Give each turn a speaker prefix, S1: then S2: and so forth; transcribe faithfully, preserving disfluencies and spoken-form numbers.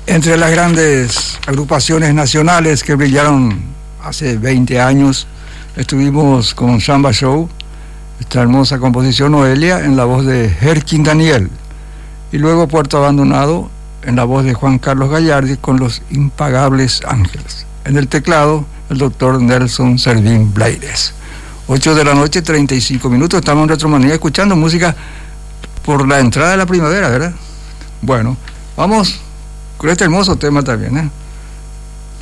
S1: Entre las grandes agrupaciones nacionales que brillaron hace veinte años, estuvimos con Samba Show, esta hermosa composición Noelia, en la voz de Herkin Daniel, y luego Puerto Abandonado, en la voz de Juan Carlos Gallardi, con Los Impagables Ángeles. En el teclado, el doctor Nelson Servín Blaides. ocho de la noche, treinta y cinco minutos, estamos en Retromanía escuchando música por la entrada de la primavera, ¿verdad? Bueno, vamos con este hermoso tema también, ¿eh?